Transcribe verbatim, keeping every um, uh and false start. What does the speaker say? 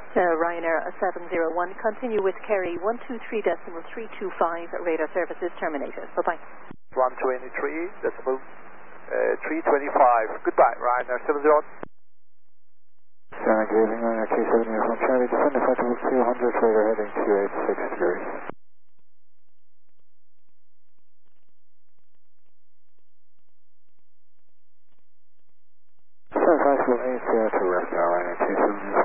Uh, Ryanair seven zero one, continue with Kerry one two three decimal three two five, radar services terminated. Bye-bye. one twenty-three decimal three twenty-five. Goodbye, Ryanair seven zero one. Sound good evening, Ryanair two seven zero one, Charlie, descend to flight level two hundred, radar heading two eight six degrees. Seven five eight zero to left now, Ryanair two